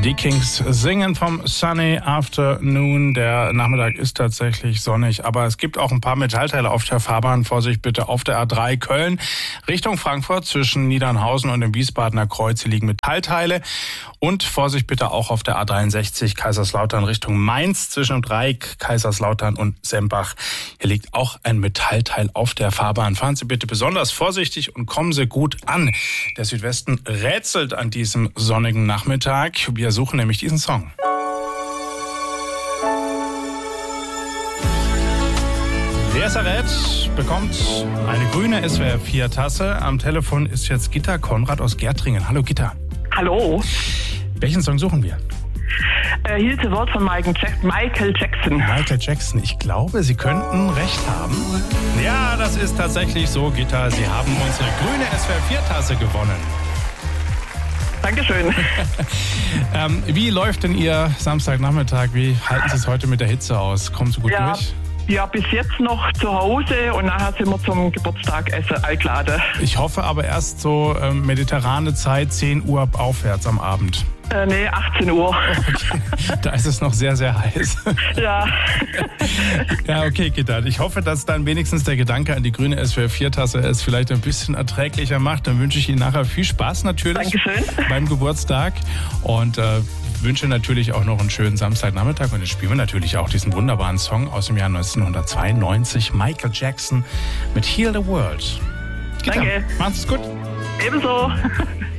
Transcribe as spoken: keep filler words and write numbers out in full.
Die Kings singen vom Sunny Afternoon. Der Nachmittag ist tatsächlich sonnig, aber es gibt auch ein paar Metallteile auf der Fahrbahn. Vorsicht bitte auf der A drei Köln Richtung Frankfurt zwischen Niedernhausen und dem Wiesbadener Kreuz. Hier liegen Metallteile. Und Vorsicht bitte auch auf der A dreiundsechzig Kaiserslautern Richtung Mainz zwischen dem Dreieck Kaiserslautern und Sempach. Hier liegt auch ein Metallteil auf der Fahrbahn. Fahren Sie bitte besonders vorsichtig und kommen Sie gut an. Der Südwesten rätselt an diesem sonnigen Nachmittag. Wir suchen nämlich diesen Song. Wer es errät, bekommt eine grüne S W R vier Tasse. Am Telefon ist jetzt Gitta Konrad aus Gärtringen. Hallo Gitta. Hallo. Welchen Song suchen wir? Äh, hier ist das Wort von Michael Jackson. Michael Jackson. Ich glaube, Sie könnten recht haben. Ja, das ist tatsächlich so, Gitta. Sie haben unsere grüne S W R vier Tasse gewonnen. Dankeschön. ähm, wie läuft denn Ihr Samstagnachmittag? Wie halten Sie es heute mit der Hitze aus? Kommen Sie gut ja, durch? Ja, bis jetzt noch zu Hause und nachher sind wir zum Geburtstagessen eingeladen. Ich hoffe aber erst so ähm, mediterrane Zeit, zehn Uhr aufwärts am Abend. Äh, nee, achtzehn Uhr. Okay. Da ist es noch sehr, sehr heiß. Ja. Ja, okay, Gitta. Ich hoffe, dass dann wenigstens der Gedanke an die grüne S W R vier Tasse es vielleicht ein bisschen erträglicher macht. Dann wünsche ich Ihnen nachher viel Spaß natürlich Dankeschön. beim Geburtstag und äh, wünsche natürlich auch noch einen schönen Samstagnachmittag. Und jetzt spielen wir natürlich auch diesen wunderbaren Song aus dem Jahr neunzehnhundertzweiundneunzig. Michael Jackson mit Heal the World. Gitta, Danke. macht's gut. Ebenso.